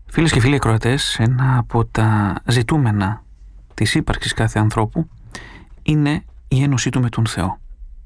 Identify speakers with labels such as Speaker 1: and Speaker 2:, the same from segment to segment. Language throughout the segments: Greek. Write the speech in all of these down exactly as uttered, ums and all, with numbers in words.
Speaker 1: Φίλες και φίλοι ακροατές, ένα από τα ζητούμενα της ύπαρξης κάθε ανθρώπου είναι η ένωσή του με τον Θεό.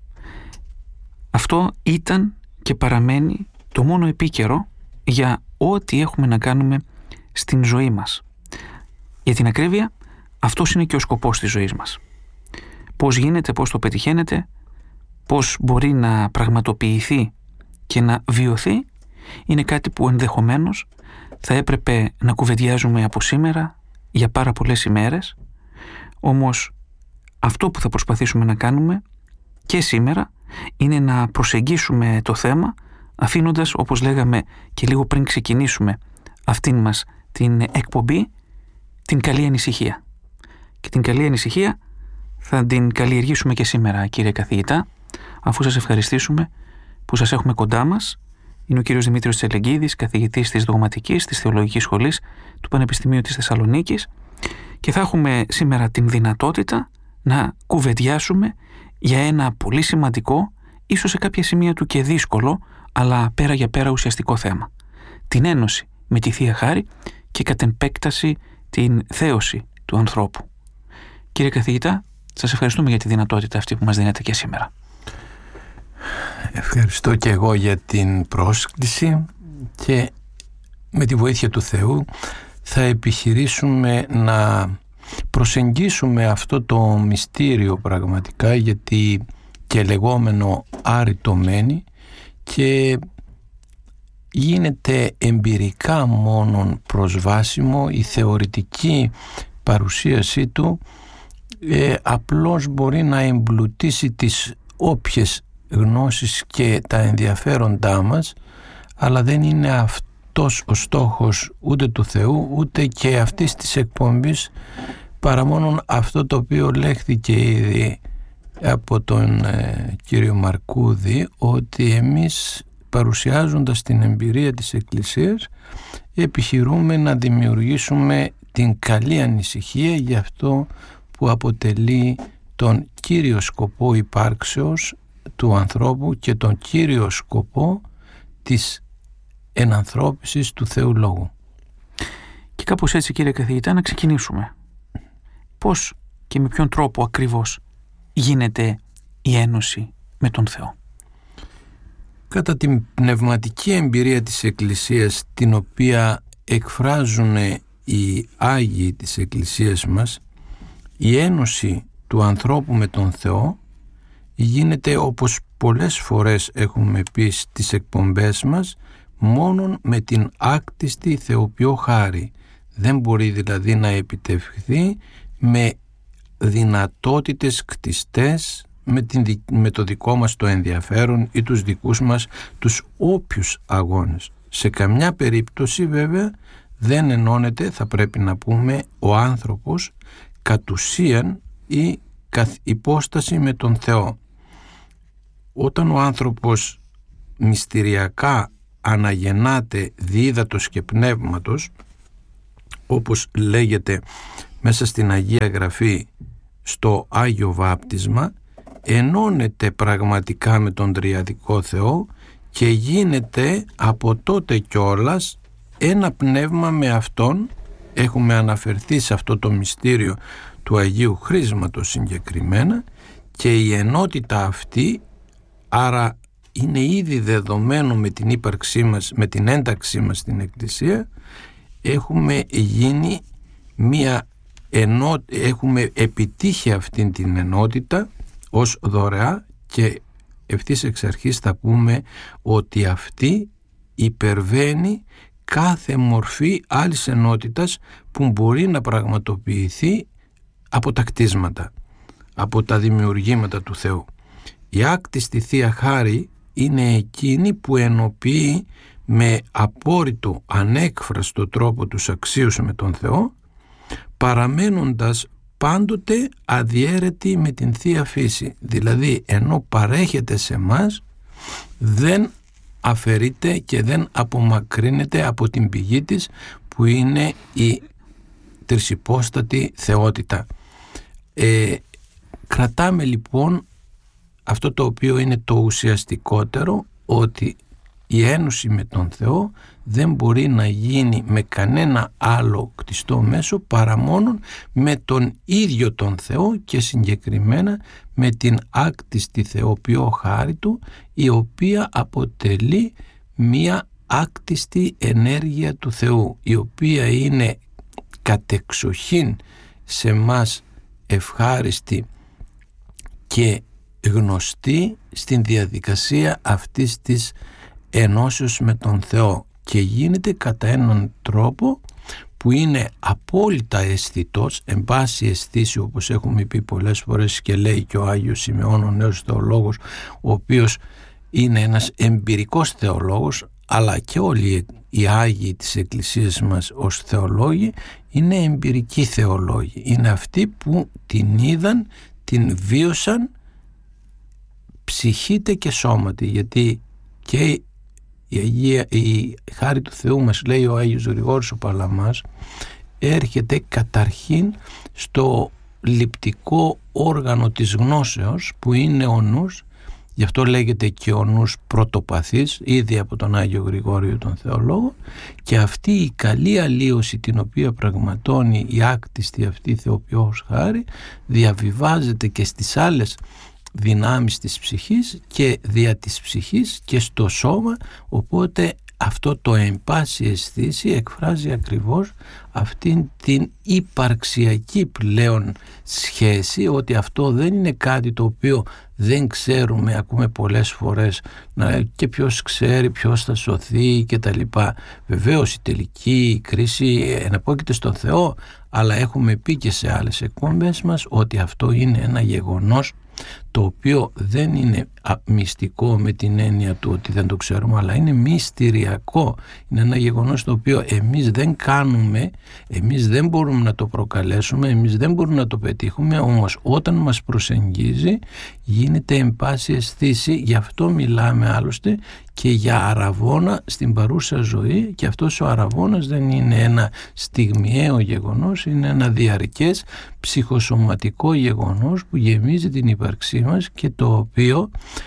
Speaker 1: Αυτό ήταν και παραμένει το μόνο επίκαιρο για ό,τι έχουμε να κάνουμε στην ζωή μας. Για την ακρίβεια, αυτός είναι και ο σκοπός της ζωής μας. Πώς γίνεται, πώς το πετυχαίνεται, πώς μπορεί να πραγματοποιηθεί και να βιωθεί, είναι κάτι που ενδεχομένως θα έπρεπε να κουβεντιάζουμε από σήμερα για πάρα πολλές ημέρες. Όμως αυτό που θα προσπαθήσουμε να κάνουμε και σήμερα είναι να προσεγγίσουμε το θέμα αφήνοντας, όπως λέγαμε και λίγο πριν ξεκινήσουμε αυτήν μας την εκπομπή, την καλή ανησυχία. Και την καλή ανησυχία θα την καλλιεργήσουμε και σήμερα, κύριε καθηγητά, αφού σας ευχαριστήσουμε που σας έχουμε κοντά μας. Είναι ο κύριος Δημήτριος Τσελεγκίδης, καθηγητής της Δογματικής της Θεολογικής Σχολής του Πανεπιστημίου της Θεσσαλονίκης, και θα έχουμε σήμερα την δυνατότητα να κουβεντιάσουμε για ένα πολύ σημαντικό, ίσως σε κάποια σημεία του και δύσκολο, αλλά πέρα για πέρα ουσιαστικό θέμα. Την ένωση με τη Θεία Χάρη και κατ' επέκταση την θέωση του ανθρώπου. Κύριε καθηγητά, σας ευχαριστούμε για τη δυνατότητα αυτή που μας δίνετε και σήμερα.
Speaker 2: Ευχαριστώ και εγώ για την πρόσκληση και με τη βοήθεια του Θεού θα επιχειρήσουμε να προσεγγίσουμε αυτό το μυστήριο πραγματικά, γιατί και λεγόμενο άρρητο μένει και γίνεται εμπειρικά μόνον προσβάσιμο. Η θεωρητική παρουσίασή του ε, απλώς μπορεί να εμπλουτίσει τις όποιες γνώσεις και τα ενδιαφέροντά μας, αλλά δεν είναι αυτός ο στόχος ούτε του Θεού ούτε και αυτής της εκπομπής, παρά μόνον αυτό το οποίο λέχθηκε ήδη από τον ε, κύριο Μαρκούδη, ότι εμείς παρουσιάζοντας την εμπειρία της Εκκλησίας επιχειρούμε να δημιουργήσουμε την καλή ανησυχία για αυτό που αποτελεί τον κύριο σκοπό υπάρξεως του ανθρώπου και τον κύριο σκοπό της ενανθρώπισης του Θεού Λόγου.
Speaker 1: Και κάπως έτσι, κύριε καθηγητά, να ξεκινήσουμε. Πώς και με ποιον τρόπο ακριβώς γίνεται η ένωση με τον Θεό?
Speaker 2: Κατά την πνευματική εμπειρία της Εκκλησίας, την οποία εκφράζουν οι Άγιοι της Εκκλησίας μας, η ένωση του ανθρώπου με τον Θεό γίνεται, όπως πολλές φορές έχουμε πει στις εκπομπές μας, μόνον με την άκτιστη θεοποιό χάρη. Δεν μπορεί δηλαδή να επιτευχθεί με δυνατότητες κτιστές, με, την, με το δικό μας το ενδιαφέρον ή τους δικούς μας τους όποιους αγώνες. Σε καμιά περίπτωση βέβαια δεν ενώνεται, θα πρέπει να πούμε, ο άνθρωπος κατ' ουσίαν ή καθ' υπόσταση με τον Θεό. Όταν ο άνθρωπος μυστηριακά αναγεννάται δίδατος και πνεύματος, όπως λέγεται μέσα στην Αγία Γραφή στο Άγιο Βάπτισμα, ενώνεται πραγματικά με τον Τριαδικό Θεό και γίνεται από τότε κιόλας ένα πνεύμα με Αυτόν. Έχουμε αναφερθεί σε αυτό το μυστήριο του Αγίου Χρίσματος συγκεκριμένα, και η ενότητα αυτή άρα είναι ήδη δεδομένο με την ύπαρξή μας, με την ένταξή μας στην Εκκλησία. Έχουμε γίνει μία ενότητα, έχουμε επιτύχει αυτήν την ενότητα ως δωρεά, και ευθύς εξ αρχής θα πούμε ότι αυτή υπερβαίνει κάθε μορφή άλλης ενότητας που μπορεί να πραγματοποιηθεί από τα κτίσματα, από τα δημιουργήματα του Θεού. Η άκτιστη Θεία Χάρη είναι εκείνη που ενοποιεί με απόρριτο ανέκφραστο τρόπο τους αξίους με τον Θεό, παραμένοντας πάντοτε αδιέρετη με την Θεία Φύση. Δηλαδή, ενώ παρέχεται σε μας, δεν αφαιρείται και δεν απομακρύνεται από την πηγή της, που είναι η τρισυπόστατη θεότητα. Ε, κρατάμε λοιπόν αυτό το οποίο είναι το ουσιαστικότερο, ότι η ένωση με τον Θεό δεν μπορεί να γίνει με κανένα άλλο κτιστό μέσο παρά μόνο με τον ίδιο τον Θεό και συγκεκριμένα με την άκτιστη θεοποιό χάρη του, η οποία αποτελεί μία άκτιστη ενέργεια του Θεού, η οποία είναι κατεξοχήν σε μας ευχάριστη και γνωστή στην διαδικασία αυτής της ενώσεως με τον Θεό, και γίνεται κατά έναν τρόπο που είναι απόλυτα αισθητός, εν πάση αισθήση, όπως έχουμε πει πολλές φορές και λέει και ο Άγιος Σιμεών, ο νέος θεολόγος, ο οποίος είναι ένας εμπειρικός θεολόγος, αλλά και όλοι οι Άγιοι της Εκκλησίας μας ως θεολόγοι είναι εμπειρικοί θεολόγοι. Είναι αυτοί που την είδαν, την βίωσαν ψυχήτε και σώματι, γιατί και η, Αγία, η χάρη του Θεού μας, λέει ο Άγιος Γρηγόρης ο Παλαμάς, έρχεται καταρχήν στο λειπτικό όργανο της γνώσεως που είναι ο νους. Γι' αυτό λέγεται και ο νους πρωτοπαθής, ήδη από τον Άγιο Γρηγόριο τον θεολόγο, και αυτή η καλή αλλίωση την οποία πραγματώνει η άκτιστη αυτή θεοποιός χάρη διαβιβάζεται και στις άλλες δυνάμεις της ψυχής και δια της ψυχής και στο σώμα, οπότε αυτό το εν πάση αισθήση εκφράζει ακριβώς αυτήν την υπαρξιακή πλέον σχέση, ότι αυτό δεν είναι κάτι το οποίο δεν ξέρουμε, ακούμε πολλές φορές να, και ποιος ξέρει ποιος θα σωθεί και τα λοιπά. Βεβαίως η τελική κρίση εναπόκειται στον Θεό, αλλά έχουμε πει και σε άλλες εκπομπές μας ότι αυτό είναι ένα γεγονός το οποίο δεν είναι μυστικό με την έννοια του ότι δεν το ξέρουμε, αλλά είναι μυστηριακό. Είναι ένα γεγονός το οποίο εμείς δεν κάνουμε, εμείς δεν μπορούμε να το προκαλέσουμε, εμείς δεν μπορούμε να το πετύχουμε, όμως όταν μας προσεγγίζει γίνεται εν πάση αισθήση. Γι' αυτό μιλάμε άλλωστε και για αραβώνα στην παρούσα ζωή, και αυτός ο αραβώνας δεν είναι ένα στιγμιαίο γεγονός, είναι ένα διαρκές ψυχοσωματικό γεγονός που γεμίζει την ύπαρξή μας και το οποίο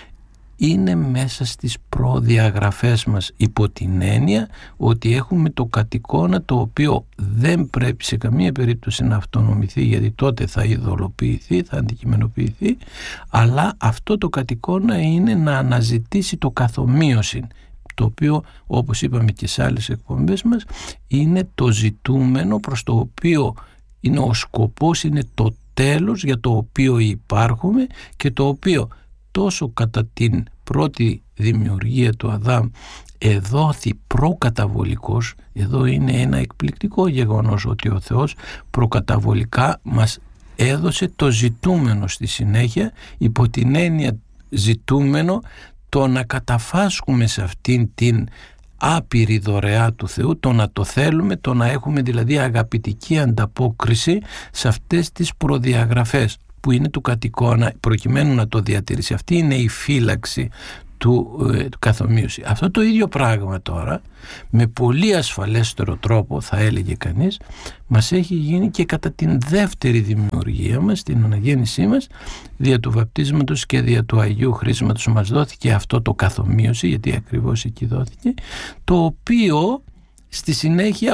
Speaker 2: είναι μέσα στις προδιαγραφές μας, υπό την έννοια ότι έχουμε το κατεικόνα το οποίο δεν πρέπει σε καμία περίπτωση να αυτονομηθεί, γιατί τότε θα ειδωλοποιηθεί, θα αντικειμενοποιηθεί, αλλά αυτό το κατεικόνα είναι να αναζητήσει το καθομοίωση, το οποίο, όπως είπαμε και σε άλλες εκπομπές μας, είναι το ζητούμενο προς το οποίο είναι ο σκοπός, είναι το τέλος για το οποίο υπάρχουμε και το οποίο τόσο κατά την πρώτη δημιουργία του Αδάμ εδόθη προκαταβολικός. Εδώ είναι ένα εκπληκτικό γεγονός ότι ο Θεός προκαταβολικά μας έδωσε το ζητούμενο στη συνέχεια, υπό την έννοια ζητούμενο το να καταφάσκουμε σε αυτήν την άπειρη δωρεά του Θεού, το να το θέλουμε, το να έχουμε δηλαδή αγαπητική ανταπόκριση σε αυτές τις προδιαγραφές που είναι του κατεικόνα, προκειμένου να το διατηρήσει. Αυτή είναι η φύλαξη του, ε, του καθομοίωση. Αυτό το ίδιο πράγμα τώρα, με πολύ ασφαλέστερο τρόπο θα έλεγε κανείς, μας έχει γίνει και κατά την δεύτερη δημιουργία μας, την αναγέννησή μας, δια του βαπτίσματος και δια του Αγίου Χρήσματος μας δόθηκε αυτό το καθομοίωση, γιατί ακριβώς εκεί δόθηκε, το οποίο στη συνέχεια